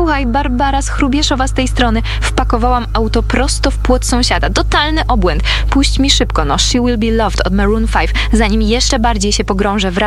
Słuchaj, Barbara z Hrubieszowa z tej strony. Wpakowałam auto prosto w płot sąsiada. Totalny obłęd. Puść mi szybko, no. She Will Be Loved od Maroon 5, zanim jeszcze bardziej się pogrążę w